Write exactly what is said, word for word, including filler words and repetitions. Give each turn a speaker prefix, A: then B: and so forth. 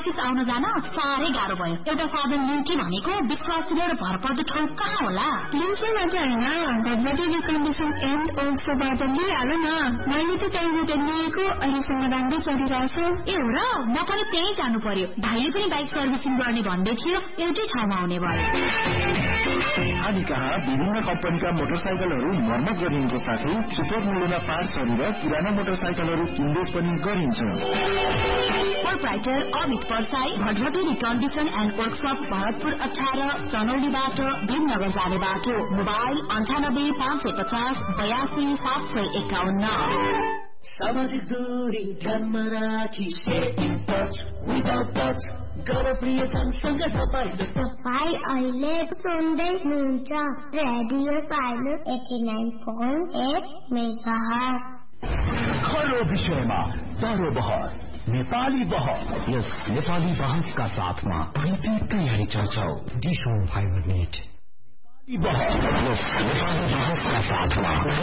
A: Office आउन जान साह्रै गाह्रो भयो। एउटा साधन लिउँ कि भनेको विश्वासिलो र भरपर्दो ठाउँ कहाँ होला?
B: लिउँछ मात्र होइन, भगवती रिकन्डिसन एन्ड ओक्सोबाट लिइहाल न। मैले त त्यहीँबाट लिएको, अहिलेसम्म राम्रै चलिरहेछ।
A: ए हो र, म पनि त्यहीँ जानु पर्यो। भाइले पनि बाइक सर्भिसिङ गर्ने भन्दै थियो, एउटै ठाउँमा आउने भयो।
C: हामी कहाँ विभिन्न कम्पनीका मोटरसाइकलहरू मर्मत गरिनुको साथै सुपर मूल्यमा पार्ट्सहरू र पुराना मोटरसाइकलहरू किनबेच पनि गरिन्छ।
A: Proprietor Amit Parsai, भटभटी recondition and workshop, Bharatpur अठार, चनौली बाटो, भीमनगर जाने बाटो। मोबाइल अन्ठानब्बे पाँच सय पचास बयासी सात सय एकाउन्न।
D: सामाजिक दूरी ध्यानमा राखी टच विदाउट टच गर प्रियजनसँग रमाइलो।
E: तपाईँ अहिले सुन्दै हुनुहुन्छ radio silence eighty nine point at megahertz.
F: हर विषयमा तारो बहस, नेपाली बहस। यस नेपाली बहसका साथमा प्रति तयारी चर्चा डिसोन फाइबर नेट। नेपाली बहस, यस नेपाली बहसका साथमा